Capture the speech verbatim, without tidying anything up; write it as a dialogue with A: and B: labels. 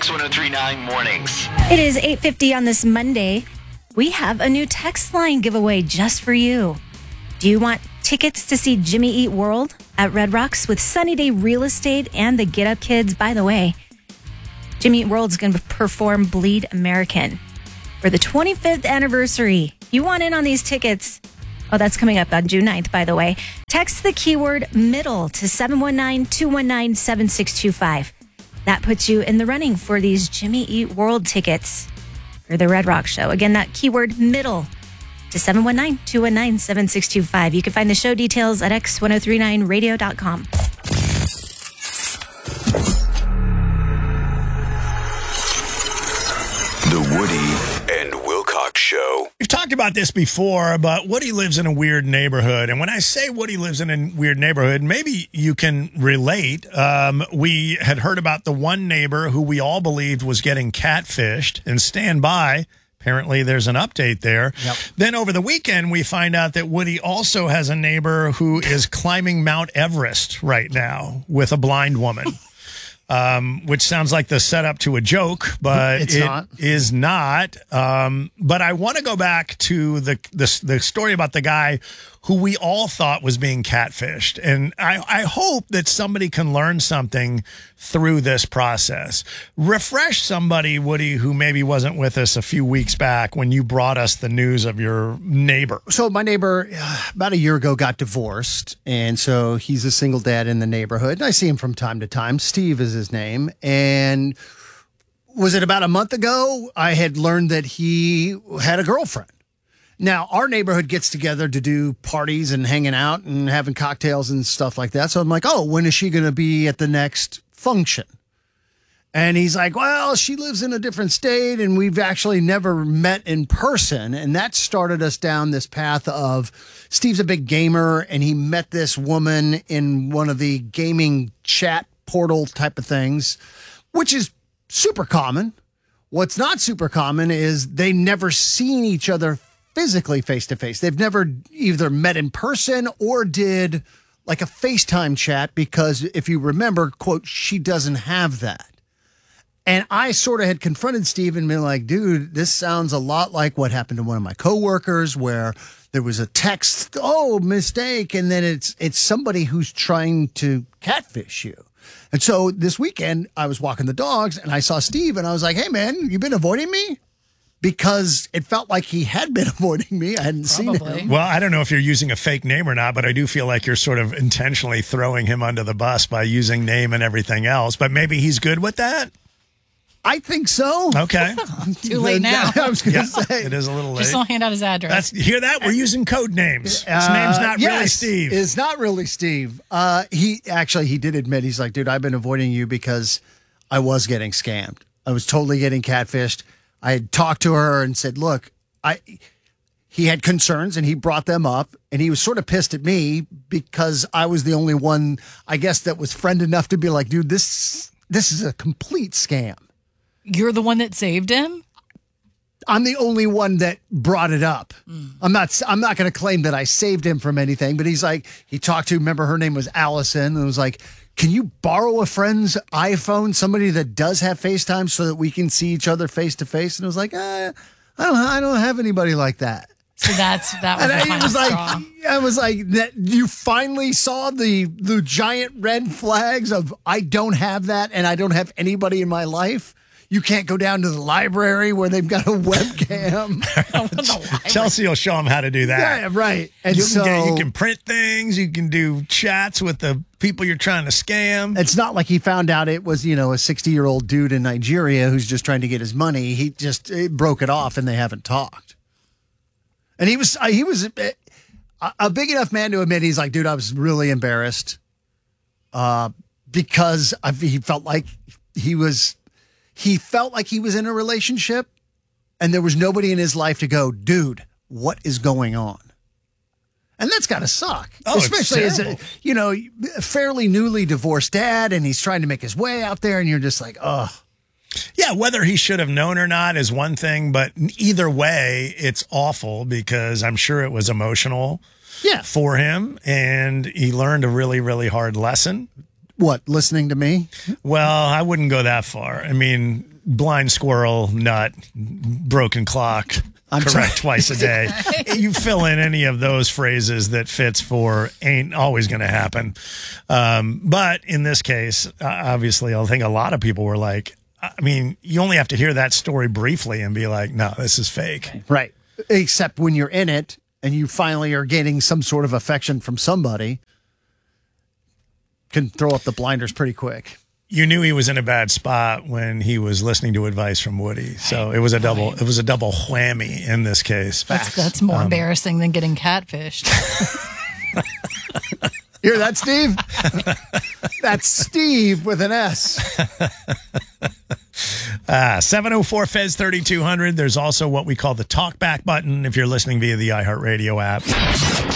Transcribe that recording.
A: X one oh three nine Mornings.
B: It is eight fifty on this Monday. We have a new text line giveaway just for you. Do you want tickets to see Jimmy Eat World at Red Rocks with Sunny Day Real Estate and the Get Up Kids? By the way, Jimmy Eat World's going to perform Bleed American for the twenty-fifth anniversary. If you want in on these tickets, oh, that's coming up on June ninth, by the way. Text the keyword MIDDLE to seven one nine, two one nine, seven six two five. That puts you in the running for these Jimmy Eat World tickets for the Red Rock show. Again, that keyword MIDDLE to seven one nine, two one nine, seven six two five. You can find the show details at x ten thirty-nine radio dot com.
C: The Woody and Wilcox Show.
D: We've talked about this before, but Woody lives in a weird neighborhood. And when I say Woody lives in a weird neighborhood, maybe you can relate. Um, we had heard about the one neighbor who we all believed was getting catfished. And stand by. Apparently, there's an update there.
E: Yep.
D: Then over the weekend, we find out that Woody also has a neighbor who is climbing Mount Everest right now with a blind woman. Um, which sounds like the setup to a joke, but
E: It's
D: it
E: not.
D: is not. Um, but I want to go back to the, the the story about the guy who we all thought was being catfished. And I, I hope that somebody can learn something through this process. Refresh somebody, Woody, who maybe wasn't with us a few weeks back when you brought us the news of your neighbor.
E: So my neighbor uh, about a year ago got divorced, and so he's a single dad in the neighborhood. And I see him from time to time. Steve is his name. And was it about a month ago, I had learned that he had a girlfriend. Now, our neighborhood gets together to do parties and hanging out and having cocktails and stuff like that. So I'm like, oh, when is she going to be at the next function? And he's like, well, she lives in a different state and we've actually never met in person. And that started us down this path of Steve's a big gamer and he met this woman in one of the gaming chat portal type of things, which is super common. What's not super common is they never seen each other physically face to face. They've never either met in person or did like a FaceTime chat because if you remember, quote, she doesn't have that. And I sort of had confronted Steve and been like, dude, this sounds a lot like what happened to one of my coworkers where there was a text, oh, mistake. And then it's it's somebody who's trying to catfish you. And so this weekend I was walking the dogs and I saw Steve and I was like, hey, man, you been avoiding me? Because it felt like he had been avoiding me. I hadn't
F: Probably.
E: seen him.
D: Well, I don't know if you're using a fake name or not, but I do feel like you're sort of intentionally throwing him under the bus by using name and everything else. But maybe he's good with that?
E: I think so.
D: Okay.
F: Too late now.
E: I was going to
D: Yeah,
E: say.
D: it is a little late.
F: Just don't hand out his address.
D: That's, you hear that? We're using code names. His
E: Uh,
D: name's not really
E: yes,
D: Steve.
E: It's not really Steve. Uh, he actually, he did admit, he's like, dude, I've been avoiding you because I was getting scammed. I was totally getting catfished. I had talked to her and said, look, I, he had concerns and he brought them up and he was sort of pissed at me because I was the only one, I guess, that was friend enough to be like, dude, this, this is a complete scam.
F: You're the one that saved him?
E: I'm the only one that brought it up. Mm. I'm not I'm not going to claim that I saved him from anything, but he's like, he talked to, remember her name was Allison, and was like, can you borrow a friend's iPhone, somebody that does have FaceTime so that we can see each other face to face? And I was like, eh, I don't I don't have anybody like that.
F: So that's that was
E: And
F: the
E: I, it
F: final
E: was like,
F: straw.
E: I was like, that you finally saw the the giant red flags of I don't have that and I don't have anybody in my life. You can't go down to the library where they've got a webcam.
D: Chelsea will show him how to do that.
E: Yeah, right. And
D: you,
E: so
D: can get, you can print things. You can do chats with the people you're trying to scam.
E: it's not like he found out it was, you know, a sixty-year-old dude in Nigeria who's just trying to get his money. He just it broke it off and they haven't talked. And he was uh, he was a, a big enough man to admit, he's like, dude, I was really embarrassed uh, because I, he felt like he was he felt like he was in a relationship and there was nobody in his life to go, dude, what is going on? And that's got to suck,
D: oh,
E: especially
D: it's
E: as a, you know, a fairly newly divorced dad, and he's trying to make his way out there, and you're just like, ugh.
D: Yeah, whether he should have known or not is one thing, but either way, it's awful because I'm sure it was emotional
E: Yeah.
D: for him, and he learned a really, really hard lesson.
E: What, listening to me?
D: Well, I wouldn't go that far. I mean, blind squirrel, nut, broken clock,
E: I'm
D: correct
E: sorry.
D: twice a day. You fill in any of those phrases that fits for ain't always going to happen. Um, but in this case, uh, obviously, I think a lot of people were like, I mean, you only have to hear that story briefly and be like, no, this is fake.
E: Right. Except when you're in it and you finally are getting some sort of affection from somebody, can throw up the blinders pretty quick.
D: You knew he was in a bad spot when he was listening to advice from Woody. So it was a double, it was a double whammy in this case.
F: That's, that's more
D: Um,
F: embarrassing than getting catfished.
E: Hear that, Steve? That's Steve with an S.
D: Ah, seven oh four Fez thirty-two hundred. There's also what we call the talkback button if you're listening via the iHeartRadio app.